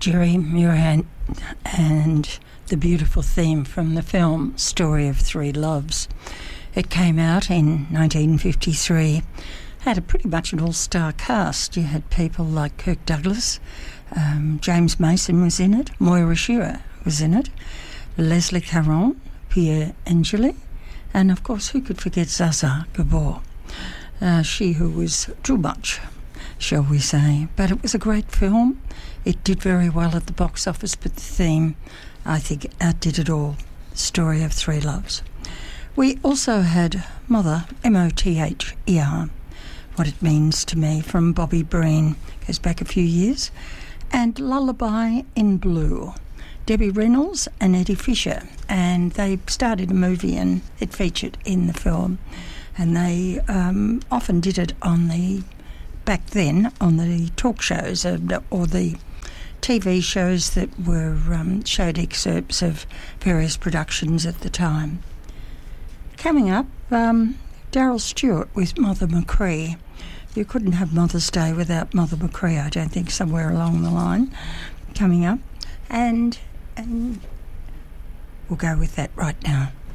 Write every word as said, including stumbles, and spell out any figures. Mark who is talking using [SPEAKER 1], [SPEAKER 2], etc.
[SPEAKER 1] Jerry Murhan and the beautiful theme from the film Story of Three Loves. It came out in nineteen fifty-three, had a pretty much an all-star cast. You had people like Kirk Douglas, um, James Mason was in it, Moira Shearer was in it, Leslie Caron, Pierre Angeli, and of course who could forget Zaza Gabor, uh, she who was too much, shall we say. But it was a great film. It did very well at the box office, but the theme, I think, outdid it all. Story of Three Loves. We also had Mother, M O T H E R, What It Means to Me, from Bobby Breen, goes back a few years, and Lullaby in Blue, Debbie Reynolds and Eddie Fisher, and they started a movie and it featured in the film, and they um, often did it on the, back then, on the talk shows uh, or the T V shows that were um, showed excerpts of various productions at the time. Coming up, um, Daryl Stewart with Mother Machree. You couldn't have Mother's Day without Mother Machree, I don't think, somewhere along the line. Coming up, and and we'll go with that right now.